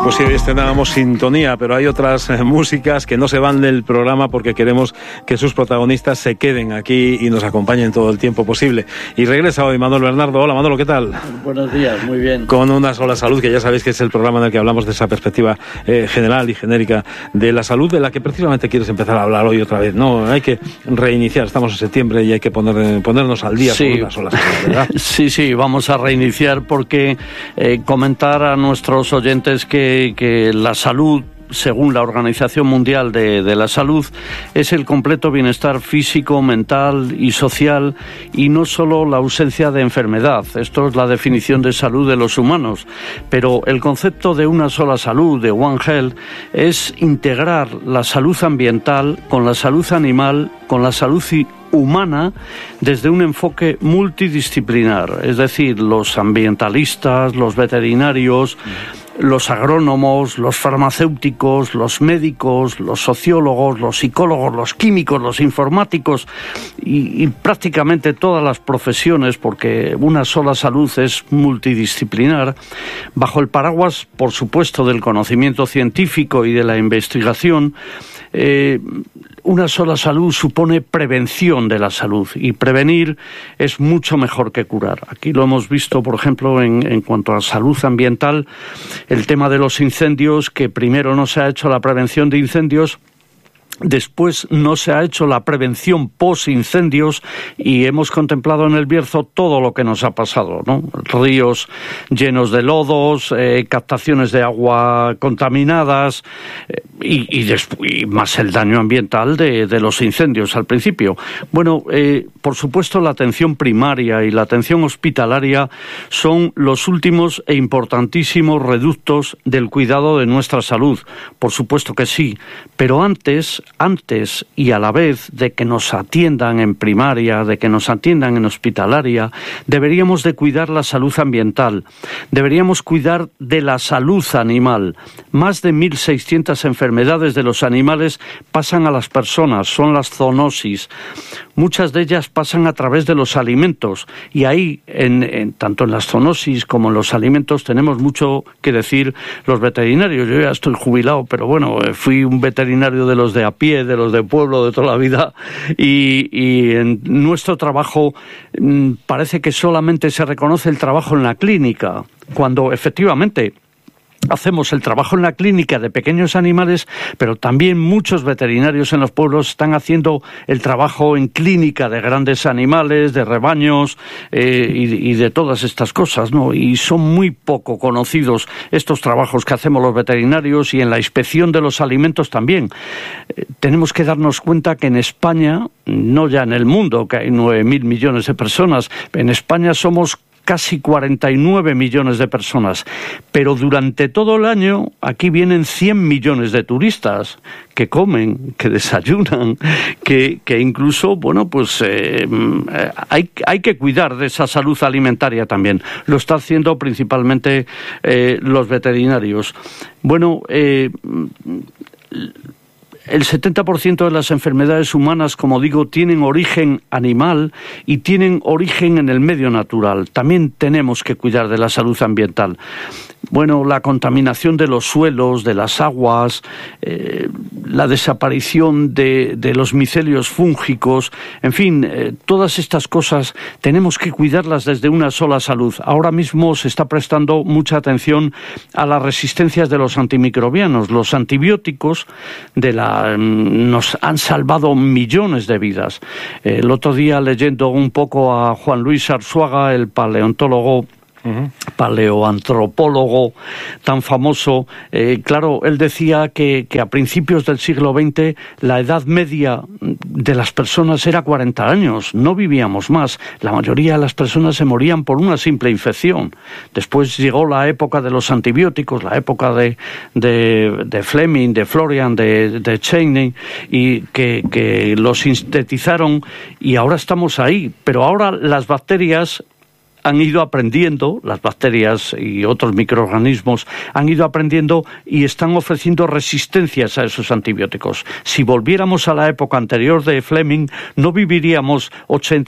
Pues sí, hoy estrenábamos Sintonía, pero hay otras músicas que no se van del programa porque queremos que sus protagonistas se queden aquí y nos acompañen todo el tiempo posible. Y regresa hoy Manolo Bernardo. Hola Manolo, ¿qué tal? Buenos días, muy bien. Con Una Sola Salud, que ya sabéis que es el programa en el que hablamos de esa perspectiva general y genérica de la salud, de la que precisamente quieres empezar a hablar hoy otra vez. No, hay que reiniciar, estamos en septiembre y hay que ponernos al día con Una Sola Salud, ¿verdad? Sí, vamos a reiniciar porque comentar a nuestros oyentes que la salud, según la Organización Mundial de la Salud, es el completo bienestar físico, mental y social, y no solo la ausencia de enfermedad. Esto es la definición de salud de los humanos. Pero el concepto de una sola salud, de One Health, es integrar la salud ambiental con la salud animal, con la salud humana, desde un enfoque multidisciplinar. Es decir, los ambientalistas, los veterinarios, los agrónomos, los farmacéuticos, los médicos, los sociólogos, los psicólogos, los químicos, los informáticos y prácticamente todas las profesiones, porque una sola salud es multidisciplinar, bajo el paraguas, por supuesto, del conocimiento científico y de la investigación. Una sola salud supone prevención de la salud, y prevenir es mucho mejor que curar. Aquí lo hemos visto, por ejemplo, en cuanto a salud ambiental, el tema de los incendios, que primero no se ha hecho la prevención de incendios, después no se ha hecho la prevención post-incendios, y hemos contemplado en el Bierzo todo lo que nos ha pasado, ¿no? Ríos llenos de lodos, captaciones de agua contaminadas y más el daño ambiental de los incendios al principio. Bueno, por supuesto, la atención primaria y la atención hospitalaria son los últimos e importantísimos reductos del cuidado de nuestra salud. Por supuesto que sí, pero antes y a la vez de que nos atiendan en primaria, de que nos atiendan en hospitalaria, deberíamos de cuidar la salud ambiental, deberíamos cuidar de la salud animal. Más de 1.600 enfermedades de los animales pasan a las personas, son las zoonosis. Muchas de ellas pasan a través de los alimentos, y ahí, tanto en las zoonosis como en los alimentos, tenemos mucho que decir los veterinarios. Yo ya estoy jubilado, pero bueno, fui un veterinario de los de a pie, de los de pueblo de toda la vida, y en nuestro trabajo parece que solamente se reconoce el trabajo en la clínica, cuando efectivamente hacemos el trabajo en la clínica de pequeños animales, pero también muchos veterinarios en los pueblos están haciendo el trabajo en clínica de grandes animales, de rebaños y de todas estas cosas, ¿no? Y son muy poco conocidos estos trabajos que hacemos los veterinarios, y en la inspección de los alimentos también. Tenemos que darnos cuenta que en España, no ya en el mundo, que hay 9.000 millones de personas, en España somos casi 49 millones de personas, pero durante todo el año aquí vienen 100 millones de turistas que comen, que desayunan, que incluso, bueno, pues hay que cuidar de esa salud alimentaria también. Lo está haciendo principalmente los veterinarios. Bueno, el 70% de las enfermedades humanas, como digo, tienen origen animal y tienen origen en el medio natural. También tenemos que cuidar de la salud ambiental. Bueno, la contaminación de los suelos, de las aguas, la desaparición de los micelios fúngicos, en fin, todas estas cosas tenemos que cuidarlas desde una sola salud. Ahora mismo se está prestando mucha atención a las resistencias de los antimicrobianos. Los antibióticos nos han salvado millones de vidas. El otro día, leyendo un poco a Juan Luis Arzuaga, el paleontólogo, paleoantropólogo tan famoso, claro, él decía que a principios del siglo XX la edad media de las personas era 40 años, no vivíamos más. La mayoría de las personas se morían por una simple infección. Después llegó la época de los antibióticos, la época de Fleming, de Florian, de Cheney, y que los sintetizaron, y ahora estamos ahí. Pero ahora las bacterias han ido aprendiendo, las bacterias y otros microorganismos han ido aprendiendo y están ofreciendo resistencias a esos antibióticos. Si volviéramos a la época anterior de Fleming, no viviríamos 80